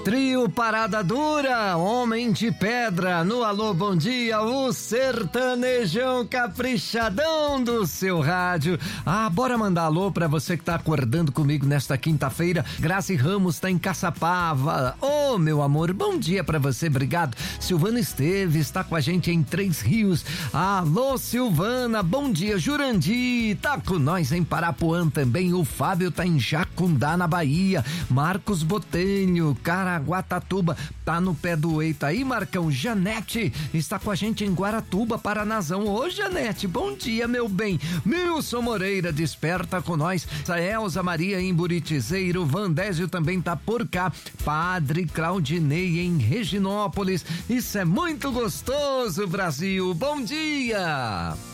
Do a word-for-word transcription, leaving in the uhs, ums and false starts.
Trio Parada Dura, Homem de Pedra, no Alô Bom Dia, o sertanejão caprichadão do seu rádio. Ah, bora mandar alô pra você que tá acordando comigo nesta quinta-feira. Grazi Ramos tá em Caçapava. Ô, oh, meu amor, bom dia pra você, obrigado. Silvana Esteves tá com a gente em Três Rios. Alô, Silvana, bom dia. Jurandir tá com nós em Parapuã também. O Fábio tá em Jacundá, na Bahia. Marcos Botelho, cara Guatatuba, tá no pé do eito aí, Marcão. Janete está com a gente em Guaratuba, Paranazão. Ô, Janete, bom dia, meu bem. Milson Moreira desperta com nós. Elza Maria em Buritizeiro. Vandésio também tá por cá. Padre Claudinei em Reginópolis. Isso é muito gostoso, Brasil. Bom dia.